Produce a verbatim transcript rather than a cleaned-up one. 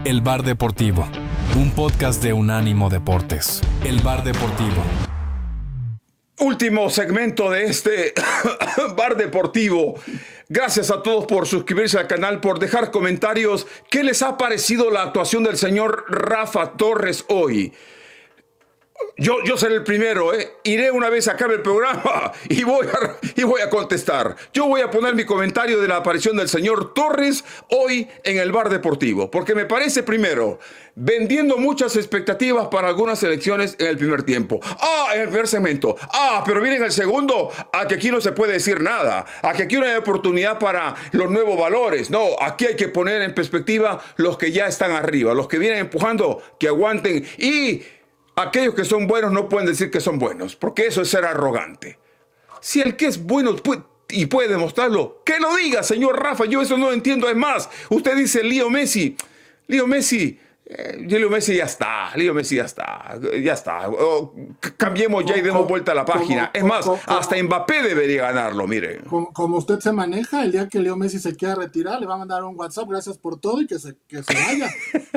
El Bar Deportivo, un podcast de Unánimo Deportes. El Bar Deportivo. Último segmento de este Bar Deportivo. Gracias a todos por suscribirse al canal, por dejar comentarios. ¿Qué les ha parecido la actuación del señor Rafa Torres hoy? Yo, yo seré el primero, ¿eh? Iré una vez a acabe el programa y voy, a, y voy a contestar. Yo voy a poner mi comentario de la aparición del señor Torres hoy en el Bar Deportivo, porque me parece, primero, vendiendo muchas expectativas para algunas elecciones en el primer tiempo. Ah, en el primer segmento. Ah, pero miren el segundo, a que aquí no se puede decir nada, a que aquí no hay oportunidad para los nuevos valores. No, aquí hay que poner en perspectiva los que ya están arriba, los que vienen empujando, que aguanten, y aquellos que son buenos no pueden decir que son buenos, porque eso es ser arrogante. Si el que es bueno puede, y puede demostrarlo, que lo diga, señor Rafa. Yo eso no lo entiendo. Es más, usted dice Leo Messi. Leo Messi, eh, Leo Messi ya está. Leo Messi ya está. Ya está. Oh, cambiemos ya y demos vuelta a la página. Es más, hasta Mbappé debería ganarlo, mire. Como, como usted se maneja, el día que Leo Messi se quiera retirar, le va a mandar un WhatsApp, gracias por todo, y que se, que se vaya.